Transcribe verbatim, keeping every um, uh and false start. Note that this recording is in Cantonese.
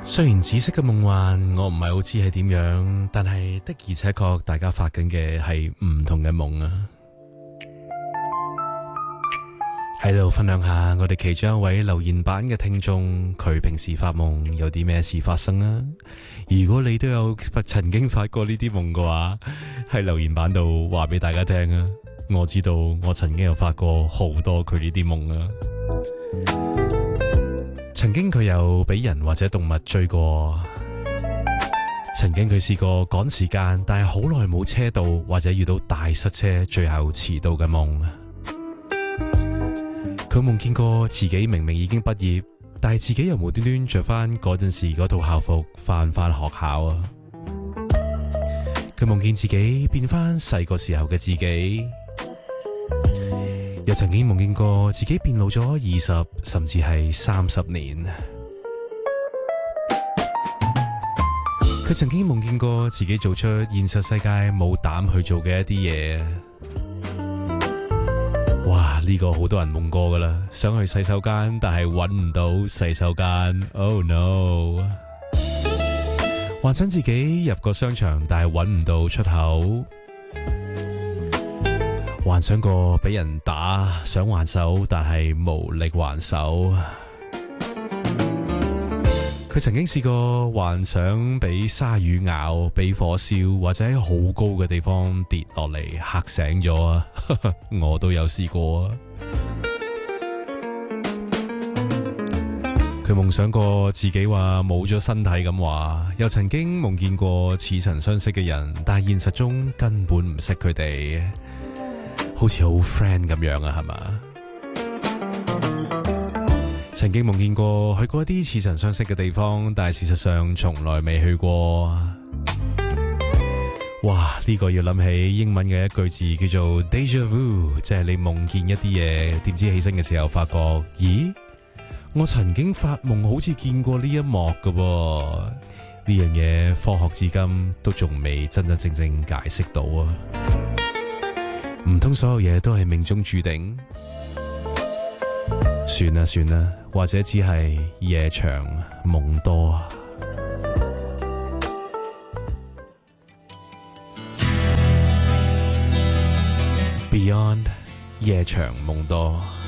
雖然紫色嘅夢幻我唔係好知係點樣，但係的而且確大家發緊嘅係唔同嘅夢啊！喺度分享下我哋其中一位留言版嘅聽眾，佢平時發夢有啲咩事發生啊？如果你都有曾經發過呢啲夢嘅話，喺留言版度話俾大家聽啊！我知道我曾經有發過好多佢呢啲夢啊！曾經佢有俾人或者動物追過，曾經佢試過趕時間，但係好耐冇車到，或者遇到大塞車，最後遲到嘅夢。佢夢見過自己明明已經畢業，但係自己又無端端着翻嗰陣時嗰套校服翻翻學校啊！佢夢見自己變翻細個時候嘅自己。又曾經夢見過自己變老咗二十甚至係三十年。佢曾經夢見過自己做出現實世界冇膽去做嘅一啲嘢。哇！呢個好多人夢過噶啦，想去洗手間但係搵唔到洗手間。Oh no！ 幻想自己入個商場但係搵唔到出口。幻想過俾人打，想還手但係無力還手。佢曾經試過幻想俾鯊魚咬，俾火燒，或者喺好高嘅地方跌落嚟嚇醒咗啊！我都有試過啊！佢夢想過自己話冇咗身體咁話，又曾經夢見過似曾相識嘅人，但係現實中根本唔識佢哋。好似好 friend 咁樣啊，係嘛？曾經夢見過去過一啲似曾相識嘅地方，但係事實上從來未去過。哇！呢個要諗起英文嘅一句字叫做 déjà vu， 即係你夢見一啲嘢，點知起身嘅時候發覺，咦？我曾經發夢好似見過呢一幕㗎喎。呢樣嘢科學至今都仲未真真正正解釋到啊！唔通所有嘢都係命中注定？算啦算啦，或者只係夜長夢多啊。Beyond 夜長夢多。